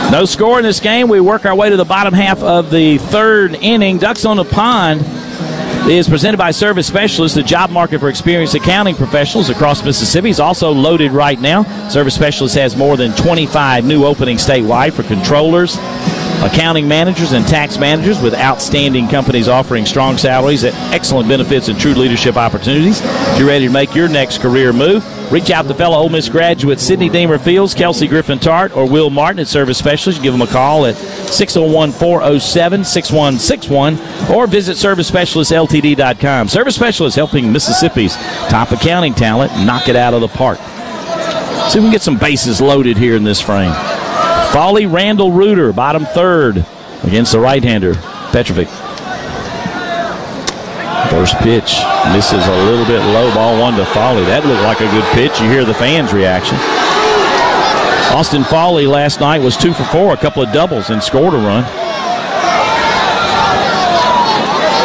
No score in this game. We work our way to the bottom half of the third inning. Ducks on the Pond is presented by Service Specialists. The job market for experienced accounting professionals across Mississippi is also loaded right now. Service Specialists has more than 25 new openings statewide for controllers, accounting managers, and tax managers, with outstanding companies offering strong salaries, excellent benefits, and true leadership opportunities. If you're ready to make your next career move, reach out to fellow Ole Miss graduates Sidney Deemer Fields, Kelsey Griffin Tart, or Will Martin at Service Specialists. Give them a call at 601-407-6161 or visit ServiceSpecialistLTD.com. Service Specialists, helping Mississippi's top accounting talent knock it out of the park. See if we can get some bases loaded here in this frame. Foley, Randall Reuter, bottom third against the right-hander, Petrovic. First pitch misses a little bit low, ball one to Foley. That looked like a good pitch. You hear the fans' reaction. Austin Foley last night was 2 for 4, a couple of doubles, and scored a run.